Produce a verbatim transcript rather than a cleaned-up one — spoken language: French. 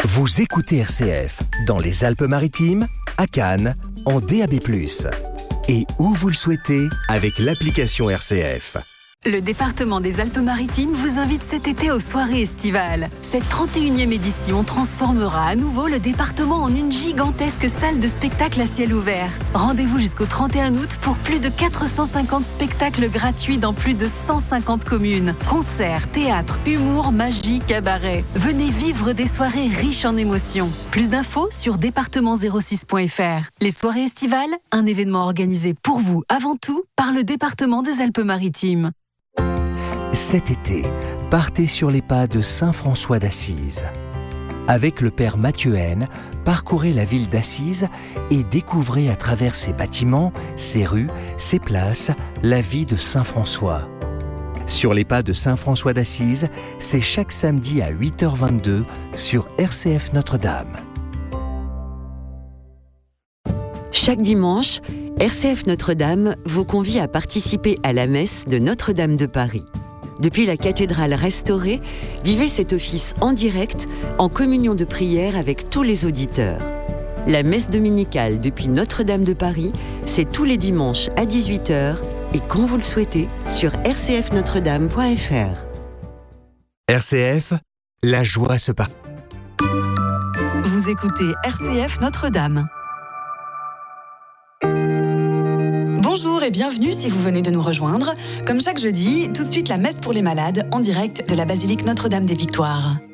Vous écoutez R C F dans les Alpes-Maritimes, à Cannes, en D A B plus. Et où vous le souhaitez avec l'application R C F. Le département des Alpes-Maritimes vous invite cet été aux soirées estivales. Cette trente et unième édition transformera à nouveau le département en une gigantesque salle de spectacle à ciel ouvert. Rendez-vous jusqu'au trente et un août pour plus de quatre cent cinquante spectacles gratuits dans plus de cent cinquante communes. Concerts, théâtre, humour, magie, cabaret. Venez vivre des soirées riches en émotions. Plus d'infos sur département zéro six point f r. Les soirées estivales, un événement organisé pour vous avant tout par le département des Alpes-Maritimes. Cet été, partez sur les pas de saint François d'Assise. Avec le père Mathieu Haine, parcourez la ville d'Assise et découvrez à travers ses bâtiments, ses rues, ses places, la vie de saint François. Sur les pas de saint François d'Assise, c'est chaque samedi à huit heures vingt-deux sur R C F Notre-Dame. Chaque dimanche, R C F Notre-Dame vous convie à participer à la messe de Notre-Dame de Paris. Depuis la cathédrale restaurée, vivez cet office en direct, en communion de prière avec tous les auditeurs. La messe dominicale depuis Notre-Dame de Paris, c'est tous les dimanches à dix-huit heures et quand vous le souhaitez sur r c f notre dame point f r. R C F, la joie se partage. Vous écoutez R C F Notre-Dame. Bonjour et bienvenue si vous venez de nous rejoindre. Comme chaque jeudi, tout de suite la messe pour les malades en direct de la basilique Notre-Dame des Victoires.